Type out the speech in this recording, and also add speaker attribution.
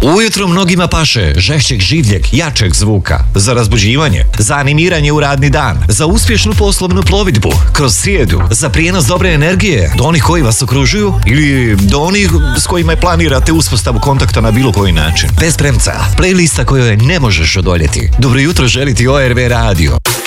Speaker 1: Ujutro mnogima paše žešćeg, življeg, jačeg zvuka. Za razbuđivanje, za animiranje u radni dan, za uspješnu poslovnu plovidbu, kroz srijedu, za prijenos dobre energije do onih koji vas okružuju ili do onih s kojima planirate uspostavu kontakta na bilo koji način. Bez premca, playlista kojoj ne možeš odoljeti. Dobro jutro želi ti ORV Radio.